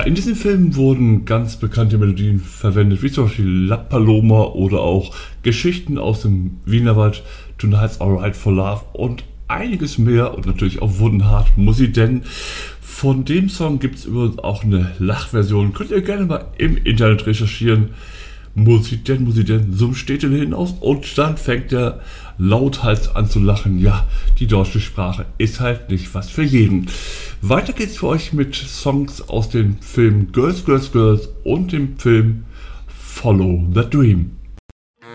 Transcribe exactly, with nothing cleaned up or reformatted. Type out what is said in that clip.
in diesem Film wurden ganz bekannte Melodien verwendet, wie zum Beispiel La Paloma oder auch Geschichten aus dem Wienerwald, Tonight's Alright for Love und einiges mehr und natürlich auch Woodenheart, Muss sie denn. Von dem Song gibt es übrigens auch eine Lachversion, könnt ihr gerne mal im Internet recherchieren. Muss sie denn, muss sie denn, so steht er hinaus und dann fängt er lauthals an zu lachen. Ja, die deutsche Sprache ist halt nicht was für jeden. Weiter geht's für euch mit Songs aus den Filmen Girls, Girls, Girls und dem Film Follow the Dream.